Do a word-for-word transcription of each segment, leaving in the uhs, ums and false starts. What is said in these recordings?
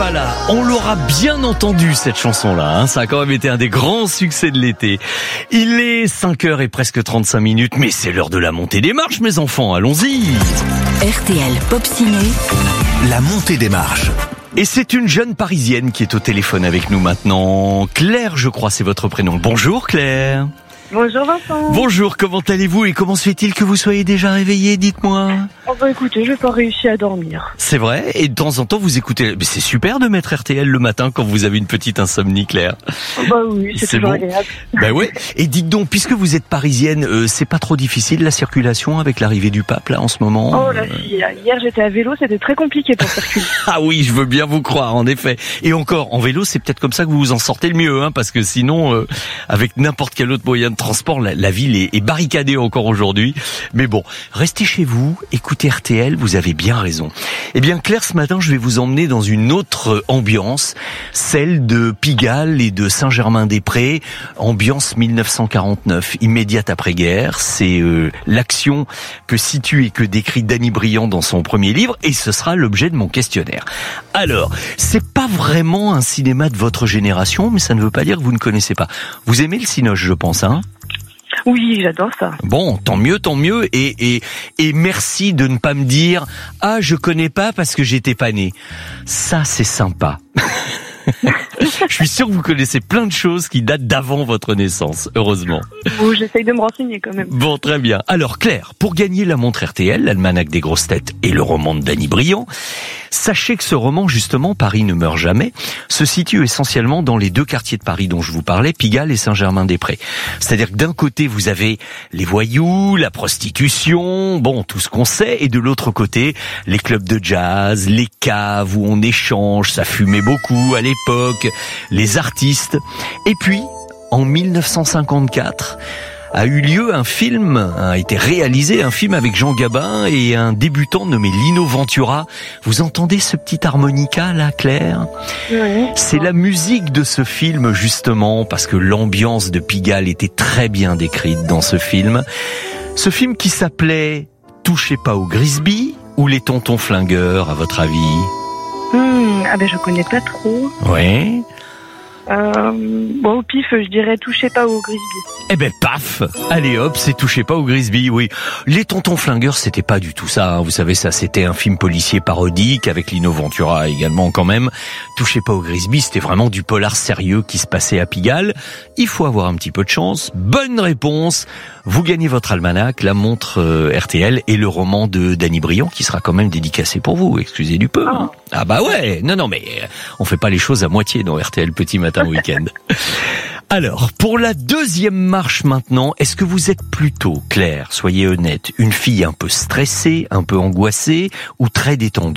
Voilà, on l'aura bien entendu cette chanson-là, hein. Ça a quand même été un des grands succès de l'été. Il est cinq heures et presque trente-cinq minutes, mais c'est l'heure de la montée des marches, mes enfants, allons-y. R T L Pop Ciné, la montée des marches. Et c'est une jeune Parisienne qui est au téléphone avec nous maintenant. Claire, je crois, c'est votre prénom. Bonjour Claire. Bonjour Vincent. Bonjour, comment allez-vous et comment se fait-il que vous soyez déjà réveillée, dites-moi? Oh bah écoutez, j'ai pas réussi à dormir. C'est vrai? Et de temps en temps vous écoutez... Mais c'est super de mettre R T L le matin quand vous avez une petite insomnie, Claire. Oh bah oui, c'est, c'est toujours bon. Agréable. Bah ouais. Et dites donc, puisque vous êtes parisienne, euh, c'est pas trop difficile la circulation avec l'arrivée du pape là en ce moment? Oh là si, hier j'étais à vélo, c'était très compliqué pour circuler. Ah oui, je veux bien vous croire, en effet. Et encore, en vélo, c'est peut-être comme ça que vous vous en sortez le mieux, hein, parce que sinon, euh, avec n'importe quel autre moyen de transport, la, la ville est, est barricadée encore aujourd'hui. Mais bon, restez chez vous, écoutez R T L, vous avez bien raison. Eh bien Claire, ce matin, je vais vous emmener dans une autre ambiance, celle de Pigalle et de Saint-Germain-des-Prés, ambiance mille neuf cent quarante-neuf, immédiate après-guerre. C'est euh, l'action que situe et que décrit Danny Briand dans son premier livre, et ce sera l'objet de mon questionnaire. Alors, c'est pas vraiment un cinéma de votre génération, mais ça ne veut pas dire que vous ne connaissez pas. Vous aimez le cinoche, je pense, hein ? Oui, j'adore ça. Bon, tant mieux, tant mieux, et, et, et merci de ne pas me dire « Ah, je connais pas parce que j'étais pas né ». Ça, c'est sympa. Je suis sûr que vous connaissez plein de choses qui datent d'avant votre naissance, heureusement. Bon, j'essaye de me renseigner quand même. Bon, très bien. Alors Claire, pour gagner la montre R T L, l'almanach des grosses têtes et le roman de Danny Briand, sachez que ce roman, justement, Paris ne meurt jamais, se situe essentiellement dans les deux quartiers de Paris dont je vous parlais, Pigalle et Saint-Germain-des-Prés. C'est-à-dire que d'un côté, vous avez les voyous, la prostitution, bon, tout ce qu'on sait, et de l'autre côté, les clubs de jazz, les caves où on échange, ça fumait beaucoup à l'époque, les artistes. Et puis, en mille neuf cent cinquante-quatre, a eu lieu un film, a été réalisé un film avec Jean Gabin et un débutant nommé Lino Ventura. Vous entendez ce petit harmonica là, Claire ? Oui. C'est la musique de ce film justement, parce que l'ambiance de Pigalle était très bien décrite dans ce film. Ce film qui s'appelait « Touchez pas au Grisby » ou « Les Tontons Flingueurs » à votre avis ? Mmh, ah ben je connais pas trop. Oui. Euh, bon, au pif, je dirais touchez pas au Grisby. Eh ben paf, allez hop, c'est touchez pas au Grisby, oui. Les Tontons Flingueurs, c'était pas du tout ça, hein. Vous savez, ça c'était un film policier parodique avec Lino Ventura également quand même. Touchez pas au Grisby, c'était vraiment du polar sérieux qui se passait à Pigalle. Il faut avoir un petit peu de chance. Bonne réponse. Vous gagnez votre almanach, la montre euh, R T L et le roman de Danny Briand qui sera quand même dédicacé pour vous, excusez du peu. Hein. Ah bah ouais, non non mais on fait pas les choses à moitié dans R T L Petit Matin Week-end. Alors, pour la deuxième marche maintenant, est-ce que vous êtes plutôt, Claire, soyez honnête, une fille un peu stressée, un peu angoissée ou très détendue ?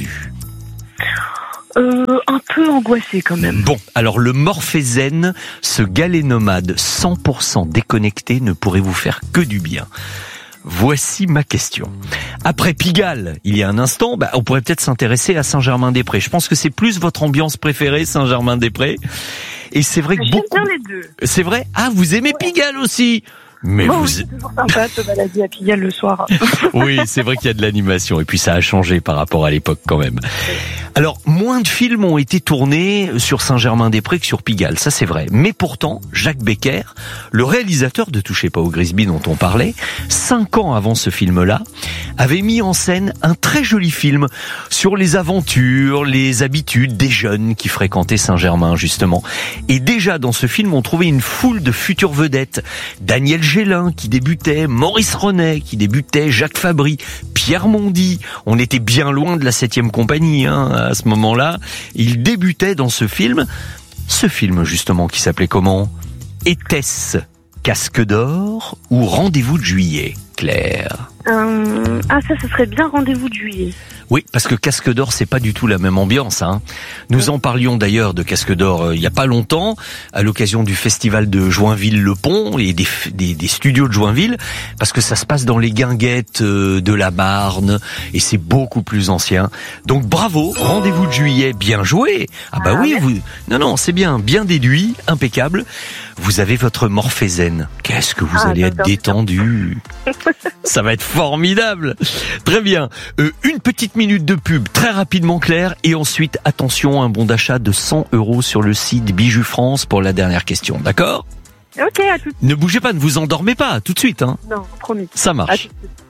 Euh, un peu angoissée quand même. Bon, alors le Morphézen, ce galet nomade cent pour cent déconnecté ne pourrait vous faire que du bien. Voici ma question. Après Pigalle, il y a un instant, bah, on pourrait peut-être s'intéresser à Saint-Germain-des-Prés. Je pense que c'est plus votre ambiance préférée, Saint-Germain-des-Prés. Et c'est vrai que J'aime beaucoup... bien les deux. C'est vrai ? Ah, vous aimez ouais. Pigalle aussi ? Mais bon, vous... oui, c'est toujours sympa de se balader à Pigalle le soir. Oui, c'est vrai qu'il y a de l'animation et puis ça a changé par rapport à l'époque quand même. Alors, moins de films ont été tournés sur Saint-Germain-des-Prés que sur Pigalle, ça c'est vrai. Mais pourtant, Jacques Becker, le réalisateur de Touchez pas au Grisby dont on parlait, cinq ans avant ce film-là, avait mis en scène un très joli film sur les aventures, les habitudes des jeunes qui fréquentaient Saint-Germain justement. Et déjà dans ce film, on trouvait une foule de futures vedettes. Daniel Gélin qui débutait, Maurice Renet qui débutait, Jacques Fabry, Pierre Mondy. On était bien loin de la septième compagnie hein, à ce moment-là. Il débutait dans ce film. Ce film justement qui s'appelait comment ? Était-ce Casque d'or ou Rendez-vous de juillet, Claire ? euh, Ah ça, ce serait bien Rendez-vous de juillet. Oui, parce que Casque d'or, c'est pas du tout la même ambiance. Hein. Nous en parlions d'ailleurs de Casque d'or euh, il y a pas longtemps, à l'occasion du festival de Joinville-le-Pont et des, des, des studios de Joinville, parce que ça se passe dans les guinguettes euh, de la Marne, et c'est beaucoup plus ancien. Donc bravo, Rendez-vous de juillet, bien joué. Ah bah ah, oui, vous... non non, c'est bien, bien déduit, impeccable. vous avez votre Morphézen. Qu'est-ce que vous Ah, allez être d'accord, détendu. Ça va être formidable. Très bien. Euh, une petite minute de pub, très rapidement Claire, et ensuite, attention, un bon d'achat de cent euros sur le site Bijou France pour la dernière question. D'accord ? Ok, à tout de suite. Ne bougez pas, ne vous endormez pas, tout de suite. Hein. Non, promis. Ça À marche. tout de suite.